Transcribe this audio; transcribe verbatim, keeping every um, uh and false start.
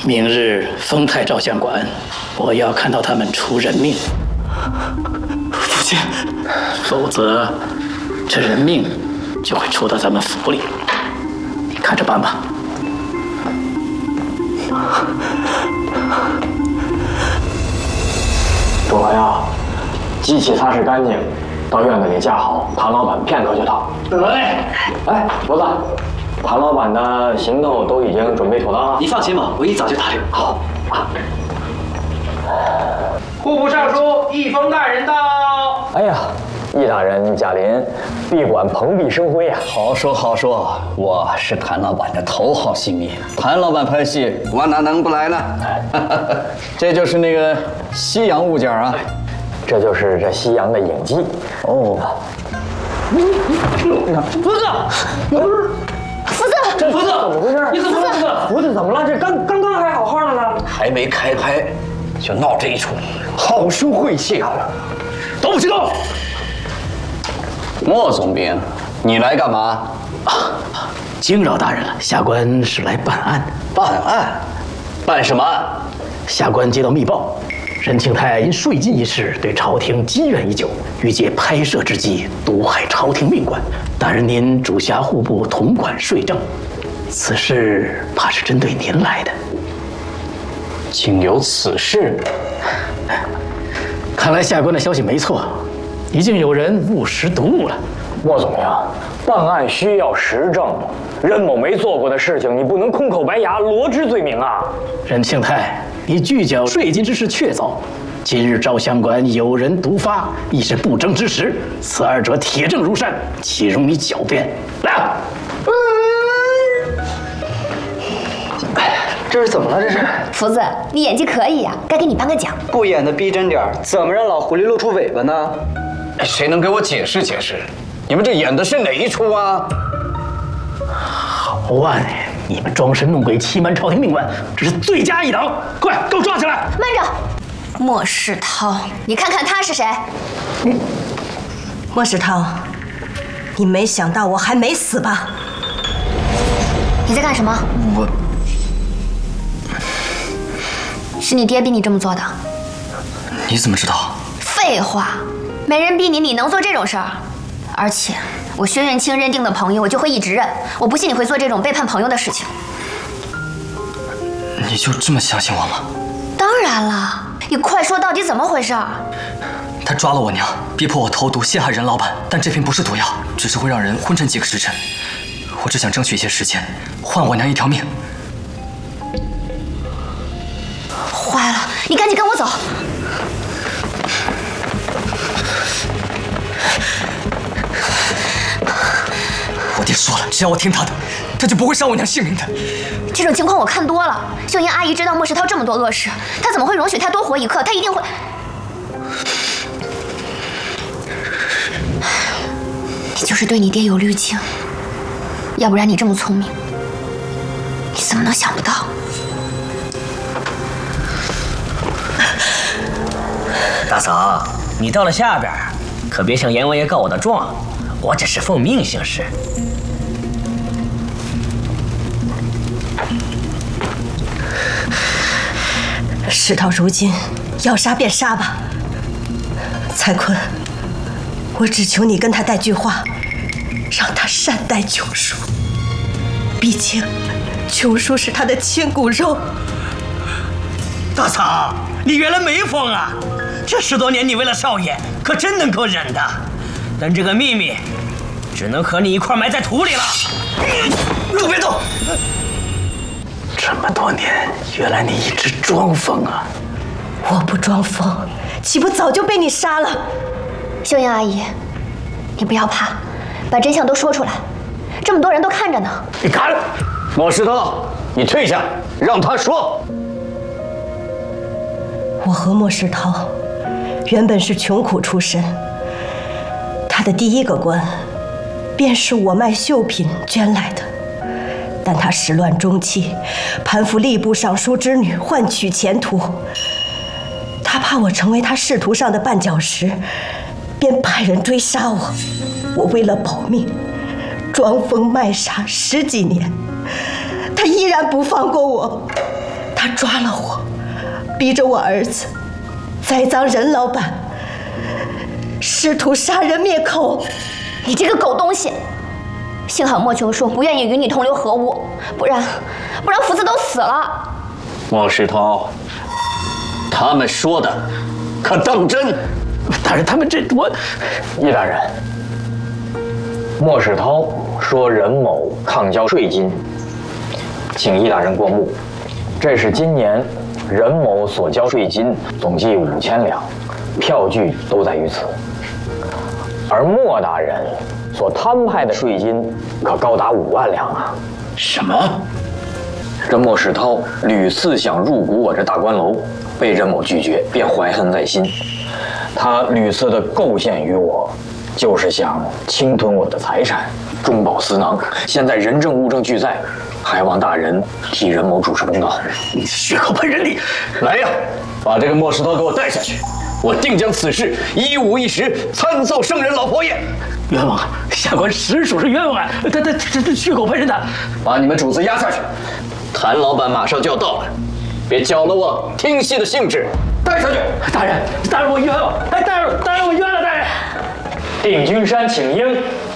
明日丰泰照相馆，我要看到他们出人命。 父亲， 否则这人命就会出到咱们府里。你看着办吧。 主朋友，机器擦拭干净，到院子里架好，谭老板片刻就到。 哎， 哎，锄子，谭老板的行头都已经准备妥当了。 你放心吧，我一早就打理好啊。 户部尚书易峰大人到。 哎呀，易大人驾临，闭馆蓬荜生辉呀、啊！ 好说好说，我是谭老板的头号戏迷，谭老板拍戏，我哪能不来呢？这就是那个西洋物件啊， 这就是这西洋的影姬哦。 福子， 福子， 这福子怎么回事？ 你怎么了？ 福子怎么了？这刚刚刚还好好的呢， 还没开拍就闹这一出，好生晦气啊！ 都不许动！ 莫总兵，你来干嘛？ 啊，惊扰大人了，下官是来办案。 办案？办什么案？ 下官接到密报，任庆泰因税金一事对朝廷积怨已久，欲借拍摄之机毒害朝廷命官。大人您主辖户部统管税政，此事怕是针对您来的。 竟有此事？ 看来下官的消息没错，已经有人误食毒物了。 莫总呀，办案需要实证，任某没做过的事情，你不能空口白牙罗织罪名啊！ 任庆泰，你拒缴税金之事确凿，今日照相馆有人毒发，亦是不争之实，此二者铁证如山，岂容你狡辩？来啊！ 这是怎么了？这是福子，你演技可以呀、啊，该给你颁个奖。 不演的逼真点儿，怎么让老狐狸露出尾巴呢？ 谁能给我解释解释？你们这演的是哪一出啊？ 好啊，你们装神弄鬼、欺瞒朝廷命官，这是罪加一等！快，给我抓起来！ 慢着，莫世涛，你看看他是谁？ 嗯，莫世涛，你没想到我还没死吧？ 你在干什么？ 我。 是你爹逼你这么做的？ 你怎么知道？ 废话，没人逼你，你能做这种事儿？而且我薛元清认定的朋友，我就会一直认。我不信你会做这种背叛朋友的事情。 你就这么相信我吗？ 当然了，你快说到底怎么回事？ 他抓了我娘，逼迫我投毒陷害任老板，但这瓶不是毒药，只是会让人昏沉几个时辰。我只想争取一些时间，换我娘一条命。 坏了，你赶紧跟我走！ 我爹说了，只要我听他的，他就不会伤我娘性命的。 这种情况我看多了。秀英阿姨知道莫世涛这么多恶事，她怎么会容许他多活一刻？她一定会……你就是对你爹有滤镜，要不然你这么聪明，你怎么能想不到？ 大嫂，你到了下边，可别向阎王爷告我的状，我只是奉命行事。 事到如今，要杀便杀吧。蔡坤，我只求你跟他带句话，让他善待琼叔。毕竟，琼叔是他的亲骨肉。 大嫂，你原来没疯啊！这十多年，你为了少爷，可真能够忍的。但这个秘密，只能和你一块埋在土里了。 都别动！ 这么多年，原来你一直装疯啊！ 我不装疯，岂不早就被你杀了？ 秀英阿姨，你不要怕，把真相都说出来，这么多人都看着呢。 你敢！莫世涛，你退下，让他说。 我和莫世涛原本是穷苦出身，他的第一个官便是我卖绣品捐来的，但他始乱终弃，攀附吏部尚书之女，换取前途。他怕我成为他仕途上的绊脚石，便派人追杀我。我为了保命，装疯卖傻十几年，他依然不放过我。 他抓了我，逼着我儿子栽赃任老板，试图杀人灭口。 你这个狗东西！幸好莫琼说不愿意与你同流合污，不然，不然福子都死了。 莫世涛，他们说的可当真？ 大人，他们这我…… 易大人，莫世涛说任某抗交税金，请易大人过目。这是今年任某所交税金总计五千两，票据都在于此。而莫大人所摊派的税金可高达五万两啊！ 什么？ 这莫世涛屡次想入股我这大官楼，被任某拒绝，便怀恨在心。他屡次的构陷于我，就是想侵吞我的财产，中饱私囊。现在人证物证俱在，还望大人替任某主持公道。 你血口喷人！你来呀，把这个莫世涛给我带下去，我定将此事一五一十参奏圣人老佛爷。 冤枉啊！下官实属是冤枉啊！他他这这血口喷人的， 把你们主子押下去。谭老板马上就要到了，别搅了我听戏的兴致。带下去！ 大人，大人我冤枉！哎，大人，大人我冤了，大人。 定军山请缨。